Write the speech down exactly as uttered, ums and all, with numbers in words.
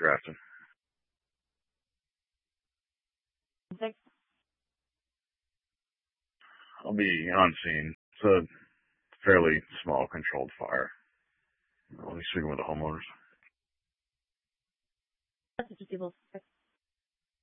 Grafton. Six. I'll be on scene. It's a fairly small controlled fire. I'll be speaking with the homeowners. That's fifty people. Six.